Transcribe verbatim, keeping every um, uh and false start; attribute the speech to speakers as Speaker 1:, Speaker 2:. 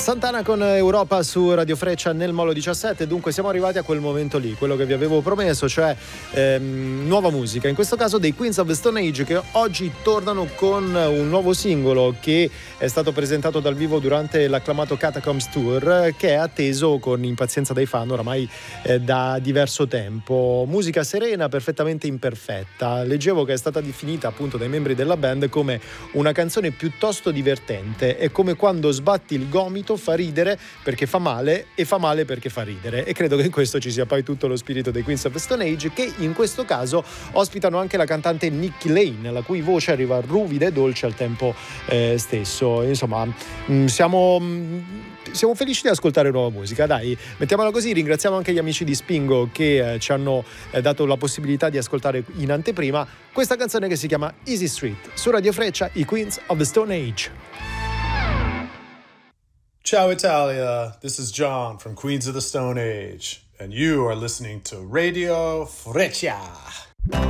Speaker 1: Santana con Europa su Radio Freccia nel Molo diciassette. Dunque siamo arrivati a quel momento lì, quello che vi avevo promesso, cioè ehm, nuova musica, in questo caso dei Queens of the Stone Age, che oggi tornano con un nuovo singolo che è stato presentato dal vivo durante l'acclamato Catacombs Tour, che è atteso con impazienza dai fan oramai eh, da diverso tempo. Musica serena, perfettamente imperfetta. Leggevo che è stata definita appunto dai membri della band come una canzone piuttosto divertente. È come quando sbatti il gomito, fa ridere perché fa male e fa male perché fa ridere, e credo che in questo ci sia poi tutto lo spirito dei Queens of the Stone Age, che in questo caso ospitano anche la cantante Nikki Lane, la cui voce arriva ruvida e dolce al tempo eh, stesso. Insomma, mh, siamo mh, siamo felici di ascoltare nuova musica, dai, mettiamola così. Ringraziamo anche gli amici di Spingo che eh, ci hanno eh, dato la possibilità di ascoltare in anteprima questa canzone che si chiama Easy Street. Su Radio Freccia, i Queens of the Stone Age.
Speaker 2: Ciao Italia, this is John from Queens of the Stone Age, and you are listening to Radio Freccia.